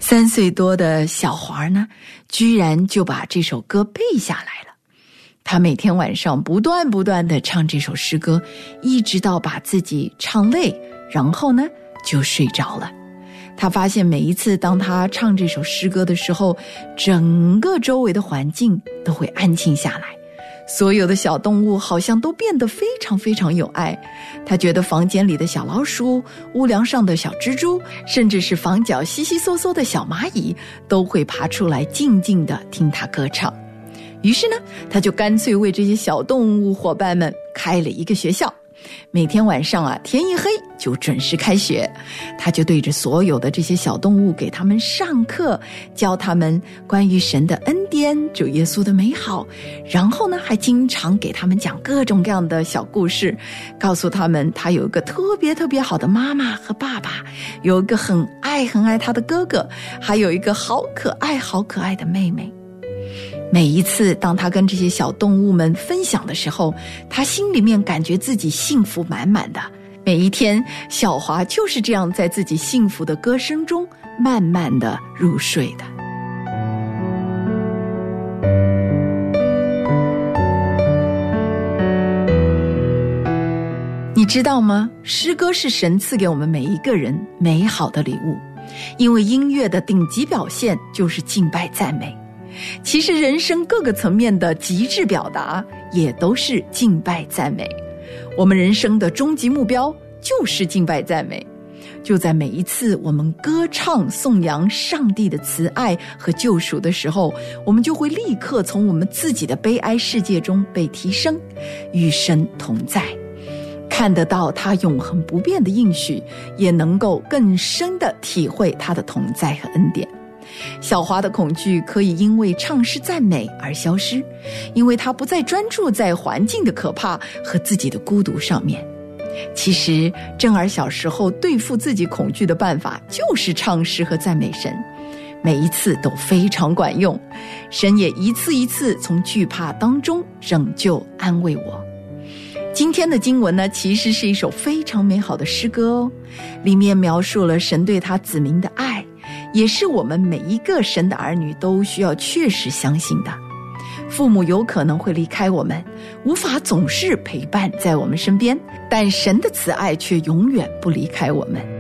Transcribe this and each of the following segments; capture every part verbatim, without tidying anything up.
三岁多的小华呢，居然就把这首歌背下来了。他每天晚上不断不断地唱这首诗歌，一直到把自己唱累，然后呢就睡着了。他发现每一次当他唱这首诗歌的时候，整个周围的环境都会安静下来，所有的小动物好像都变得非常非常有爱。他觉得房间里的小老鼠、屋梁上的小蜘蛛，甚至是房角稀稀嗦嗦的小蚂蚁，都会爬出来静静地听他歌唱。于是呢，他就干脆为这些小动物伙伴们开了一个学校。每天晚上啊，天一黑就准时开学。他就对着所有的这些小动物给他们上课，教他们关于神的恩典、主耶稣的美好，然后呢还经常给他们讲各种各样的小故事，告诉他们他有一个特别特别好的妈妈和爸爸，有一个很爱很爱他的哥哥，还有一个好可爱好可爱的妹妹。每一次当他跟这些小动物们分享的时候，他心里面感觉自己幸福满满的。每一天，小华就是这样在自己幸福的歌声中慢慢的入睡的。你知道吗？诗歌是神赐给我们每一个人美好的礼物，因为音乐的顶级表现就是敬拜赞美。其实人生各个层面的极致表达也都是敬拜赞美。我们人生的终极目标就是敬拜赞美。就在每一次我们歌唱颂扬上帝的慈爱和救赎的时候，我们就会立刻从我们自己的悲哀世界中被提升，与神同在，看得到他永恒不变的应许，也能够更深地体会他的同在和恩典。小华的恐惧可以因为唱诗赞美而消失，因为他不再专注在环境的可怕和自己的孤独上面。其实正儿小时候对付自己恐惧的办法就是唱诗和赞美神，每一次都非常管用，神也一次一次从惧怕当中拯救安慰我。今天的经文呢，其实是一首非常美好的诗歌哦，里面描述了神对他子民的爱，也是我们每一个神的儿女都需要确实相信的。父母有可能会离开我们，无法总是陪伴在我们身边，但神的慈爱却永远不离开我们。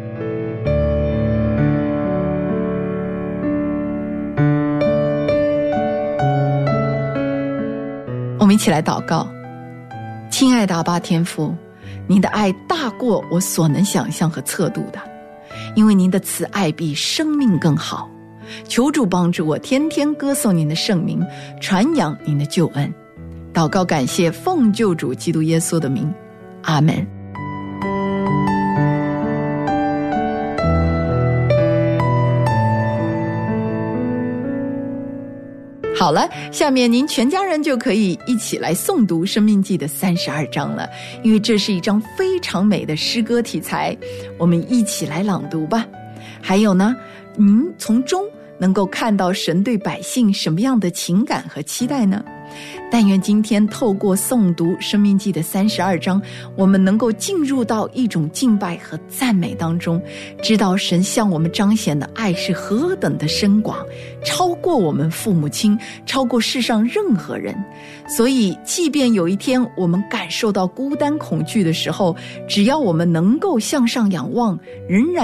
我们一起来祷告。亲爱的阿爸天父，您的爱大过我所能想象和测度的，因为您的慈爱比生命更好。求主帮助我天天歌颂您的圣名，传扬您的救恩。祷告感谢奉救主基督耶稣的名，阿们。好了，下面您全家人就可以一起来诵读《申命记》的三十二章了，因为这是一张非常美的诗歌题材，我们一起来朗读吧。还有呢，您从中能够看到神对百姓什么样的情感和期待呢？但愿今天透过诵读《申命记》的三十二章，我们能够进入到一种敬拜和赞美当中，知道神向我们彰显的爱是何等的深广，超过我们父母亲，超过世上任何人。所以即便有一天我们感受到孤单恐惧的时候，只要我们能够向上仰望，仍然